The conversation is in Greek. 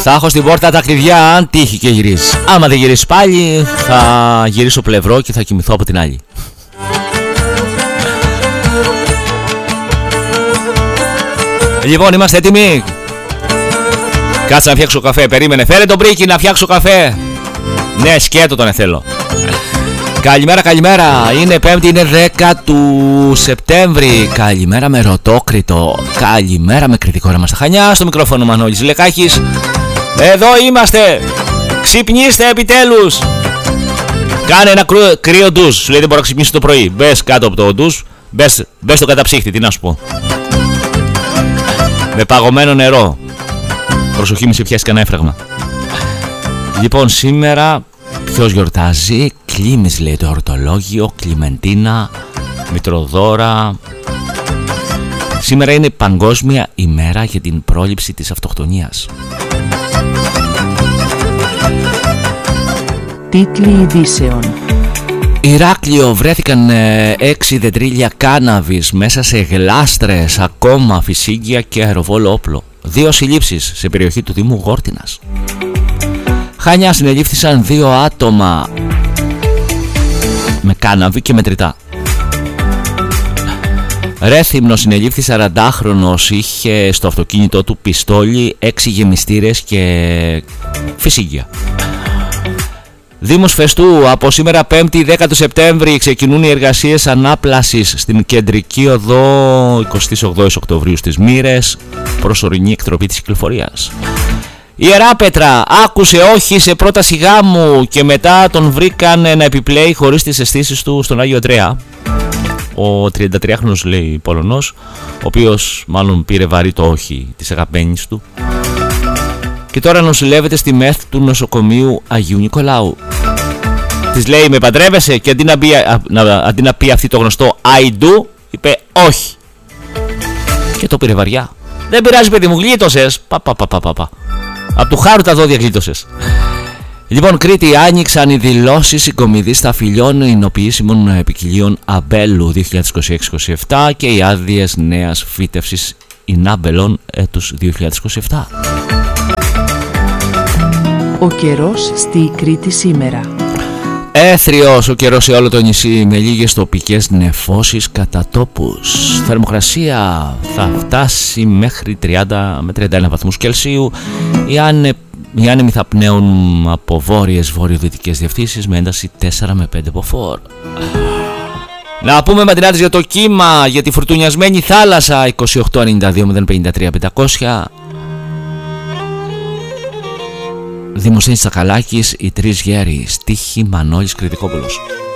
Θα έχω στην πόρτα τα κλειδιά αν τύχει και γυρίσει. Άμα δεν γυρίσει πάλι, θα γυρίσω πλευρό και θα κοιμηθώ από την άλλη. Λοιπόν, είμαστε έτοιμοι. Κάτσε να φτιάξω καφέ. Περίμενε. Φέρε τον Μπρίκι να φτιάξω καφέ. Ναι, σκέτο τον θέλω. Καλημέρα, καλημέρα. Είναι 5η, είναι 10 του Σεπτέμβρη. Καλημέρα με Ρωτόκριτο. Καλημέρα με Κρητικό Ρέμα στα Χανιά. Στο μικρόφωνο Μανώλης Λεκάκης. Εδώ είμαστε. Ξυπνήστε επιτέλους. Κάνε ένα κρύο ντους. Σου λέει δεν μπορώ να ξυπνήσω το πρωί. Μπες κάτω από το ντους. Μπες στο καταψύχτη. Τι να σου πω. Με παγωμένο νερό. Προσοχή, μη σε πιάσει κανένα έφραγμα. Λοιπόν, σήμερα ποιος γιορτάζει? Κλίμης λέει το ορτολόγιο, Κλιμεντίνα, Μητροδόρα. Σήμερα είναι Παγκόσμια ημέρα για την πρόληψη της αυτοκτονίας. Τίτλοι ειδήσεων. Ηράκλειο, βρέθηκαν 6 δεντρίλια κάναβης μέσα σε γλάστρες, ακόμα φυσίγγια και αεροβόλο όπλο. 2 συλλήψεις σε περιοχή του Δήμου Γόρτινας. Χανιά, συνελήφθησαν 2 άτομα με κάναβη και μετρητά. Ρέθυμνο, συνελήφθη 40χρονος, είχε στο αυτοκίνητό του πιστόλι, 6 γεμιστήρες και φυσίγγια. Δήμος Φεστού, από σήμερα 5η 10 του Σεπτέμβρη ξεκινούν οι εργασίες ανάπλασης στην κεντρική οδό 28 Οκτωβρίου στις Μύρες, προσωρινή εκτροπή της κυκλοφορίας. Ιεράπετρα, άκουσε όχι σε πρόταση γάμου και μετά τον βρήκαν να επιπλέει χωρίς τις αισθήσεις του στον Άγιο Αντρέα. Ο 33χρονος λέει Πολωνός, ο οποίος μάλλον πήρε βαρύ το όχι της αγαπημένης του και τώρα νοσηλεύεται στη ΜΕΘ του νοσοκομείου Αγίου Νικολάου. Της λέει με παντρεύεσαι και αντί να πει αυτή το γνωστό I do, είπε όχι και το πήρε βαριά. Δεν πειράζει παιδί μου, γλίτωσες. Απ' του χάρου τα δόντια γλίτωσες. Λοιπόν, Κρήτη, άνοιξαν οι δηλώσεις συγκομιδής σταφυλιών εινοποιήσιμων ποικιλίων αμπέλου 2026-27 και οι άδειες νέας φύτευσης ινάμπελων έτους 2027. Ο καιρός στη Κρήτη σήμερα. Έθριος ο καιρός σε όλο το νησί με λίγες τοπικές νεφώσεις κατά τόπους. Θερμοκρασία θα φτάσει μέχρι 30 με 31 βαθμούς Κελσίου. Οι άνεμοι θα πνέουν από βόρειες βορειοδυτικές διευθύνσεις με ένταση 4 με 5 μποφόρ. Να πούμε ματινάτες για το κύμα, για τη φουρτουνιασμένη θάλασσα 2892-053-500. Δημοσθένης Τσακαλάκης, οι 3 γέροι, στίχη Μανώλης Κρητικόπουλος.